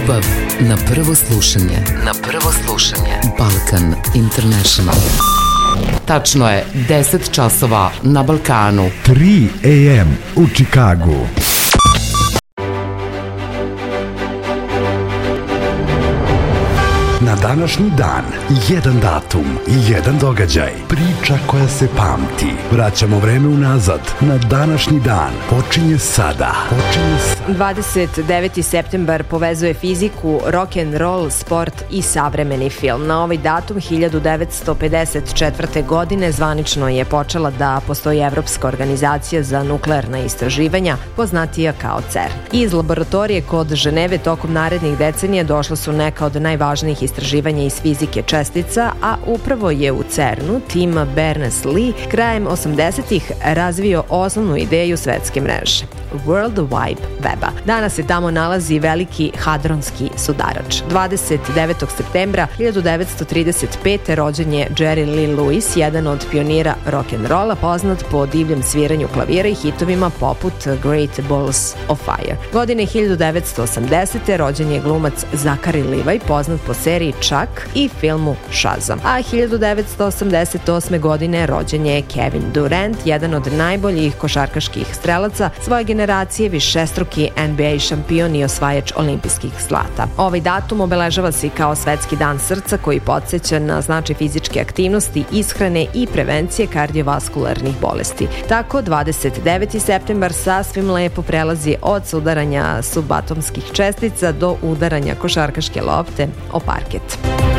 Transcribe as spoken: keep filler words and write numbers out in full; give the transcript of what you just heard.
Ljubav na prvo slušanje. Na prvo slušanje. Balkan International. Tačno je deset časova na Balkanu. tri a m u Čikagu. Na današnji dan, jedan datum, jedan događaj, priča koja se pamti. Vraćamo vreme unazad, na današnji dan. Počinje sada. Počinje sada. dvadeset deveti septembar povezuje fiziku, rock'n'roll, sport i savremeni film. Na ovaj datum hiljadu devetsto pedeset četvrte. godine zvanično je počela da postoji Evropska organizacija za nuklearna istraživanja, poznatija kao CERN. Iz laboratorije kod Ženeve tokom narednih decenija došla su neka od najvažnijih istraživanja iz fizike čestica, a upravo je u CERN-u tim Berners-Lee krajem osamdesetih razvio osnovnu ideju svetske mreže, World Wide Weba. Danas se tamo nalazi veliki hadronski sudarač. dvadeset devetog septembra hiljadu devetsto trideset pete. rođen je Jerry Lee Lewis, jedan od pionira rock'n'rolla, poznat po divljem sviranju klavira i hitovima poput Great Balls of Fire. Godine hiljadu devetsto osamdesete. rođen je glumac Zachary Levi, poznat po seriji Chuck i filmu Shazam. A hiljadu devetsto osamdeset osme. godine rođen je Kevin Durant, jedan od najboljih košarkaških strelaca svoje generacije, višestruki N B A šampion i osvajač olimpijskih zlata. Ovaj datum obeležava se kao svetski dan srca koji podsjeća na značaj fizičke aktivnosti, ishrane i prevencije kardiovaskularnih bolesti. Tako, dvadeset deveti septembar sasvim lepo prelazi od sudaranja subatomskih čestica do udaranja košarkaške lopte o parket.